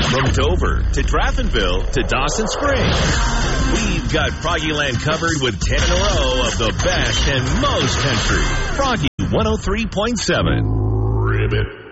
From Dover to Draftonville to Dawson Springs, we've got Froggy Land covered with 10 in a row of the best and most country. Froggy 103.7. Ribbit.